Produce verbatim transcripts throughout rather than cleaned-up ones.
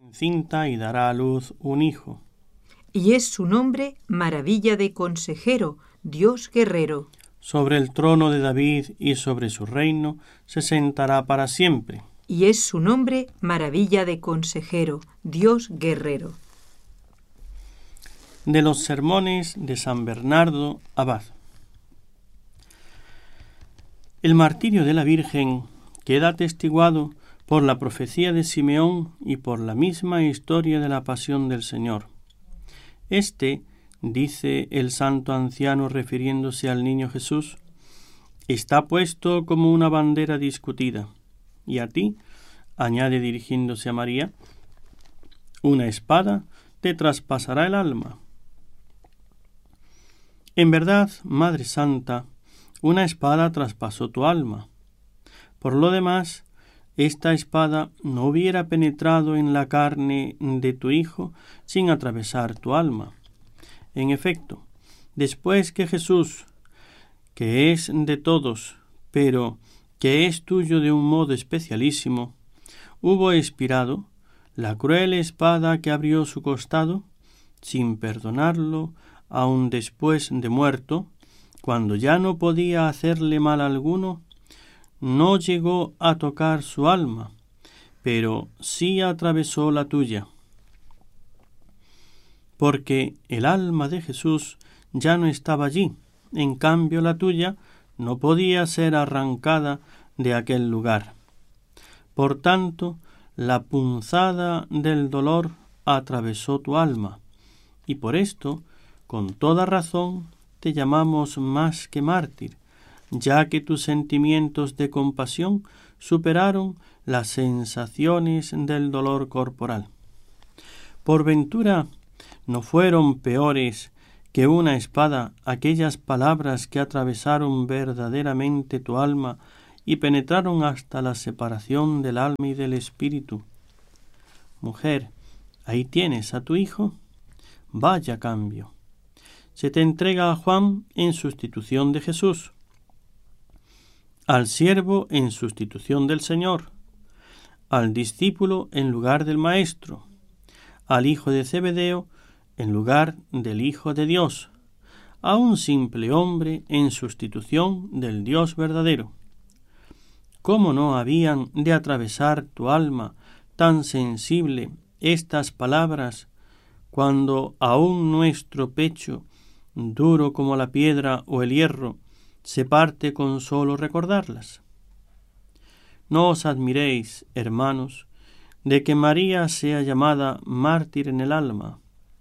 Cinta y dará a luz un hijo. Y es su nombre Maravilla de Consejero, Dios Guerrero. Sobre el trono de David y sobre su reino se sentará para siempre. Y es su nombre Maravilla de Consejero, Dios Guerrero. De los sermones de San Bernardo Abad. El martirio de la Virgen queda atestiguado por la profecía de Simeón y por la misma historia de la pasión del Señor. Este, dice el santo anciano refiriéndose al niño Jesús, está puesto como una bandera discutida, y a ti, añade dirigiéndose a María, una espada te traspasará el alma. En verdad, Madre Santa, una espada traspasó tu alma. Por lo demás, esta espada no hubiera penetrado en la carne de tu Hijo sin atravesar tu alma. En efecto, después que Jesús, que es de todos, pero que es tuyo de un modo especialísimo, hubo expirado, la cruel espada que abrió su costado, sin perdonarlo, aun después de muerto, cuando ya no podía hacerle mal alguno, no llegó a tocar su alma, pero sí atravesó la tuya. Porque el alma de Jesús ya no estaba allí, en cambio la tuya no podía ser arrancada de aquel lugar. Por tanto, la punzada del dolor atravesó tu alma, y por esto, con toda razón, te llamamos más que mártir, ya que tus sentimientos de compasión superaron las sensaciones del dolor corporal. Por ventura, ¿no fueron peores que una espada aquellas palabras que atravesaron verdaderamente tu alma y penetraron hasta la separación del alma y del espíritu? Mujer, ahí tienes a tu hijo. Vaya cambio. Se te entrega a Juan en sustitución de Jesús, al siervo en sustitución del Señor, al discípulo en lugar del Maestro, al hijo de Zebedeo en lugar del Hijo de Dios, a un simple hombre en sustitución del Dios verdadero. ¿Cómo no habían de atravesar tu alma tan sensible estas palabras, cuando aún nuestro pecho, duro como la piedra o el hierro, se parte con solo recordarlas? No os admiréis, hermanos, de que María sea llamada mártir en el alma.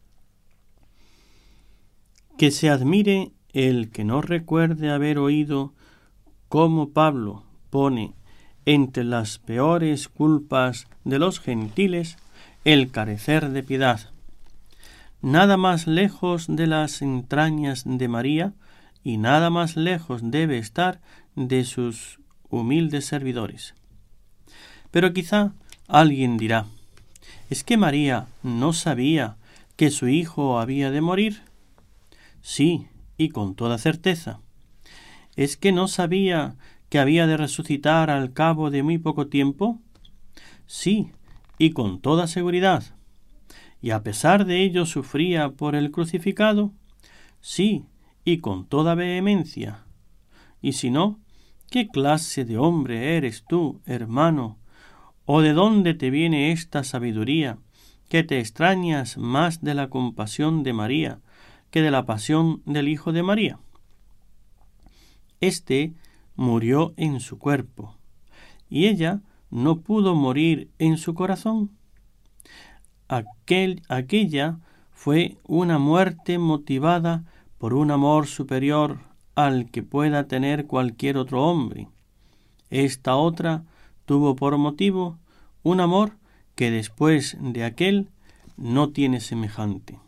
Que se admire el que no recuerde haber oído cómo Pablo pone entre las peores culpas de los gentiles el carecer de piedad. Nada más lejos de las entrañas de María y nada más lejos debe estar de sus humildes servidores. Pero quizá alguien dirá, ¿es que María no sabía que su hijo había de morir? Sí, y con toda certeza. ¿Es que no sabía que había de resucitar al cabo de muy poco tiempo? Sí, y con toda seguridad. ¿Y a pesar de ello sufría por el crucificado? Sí, y con toda vehemencia. Y si no, ¿qué clase de hombre eres tú, hermano? ¿O de dónde te viene esta sabiduría, que te extrañas más de la compasión de María que de la pasión del Hijo de María? Este murió en su cuerpo, y ella no pudo morir en su corazón. Aquel, aquella fue una muerte motivada por un amor superior al que pueda tener cualquier otro hombre. Esta otra tuvo por motivo un amor que después de aquel no tiene semejante.